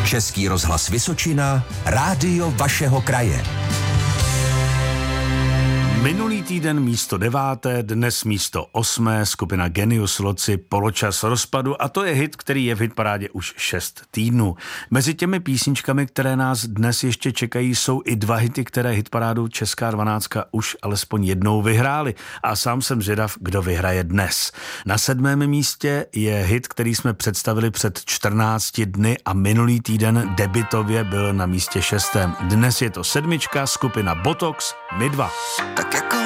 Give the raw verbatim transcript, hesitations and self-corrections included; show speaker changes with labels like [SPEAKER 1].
[SPEAKER 1] Český rozhlas Vysočina, rádio vašeho kraje.
[SPEAKER 2] Minulý týden místo deváté, dnes místo osmé, skupina Genius Loci, Poločas rozpadu, a to je hit, který je v hitparádě už šest týdnů. Mezi těmi písničkami, které nás dnes ještě čekají, jsou i dva hity, které hitparádu Česká dvanáctka už alespoň jednou vyhrály. A sám jsem zvědav, kdo vyhraje dnes. Na sedmém místě je hit, který jsme představili před čtrnácti dny a minulý týden debitově byl na místě šestém. Dnes je to sedmička, skupina Botox, My dva.
[SPEAKER 3] Tak jako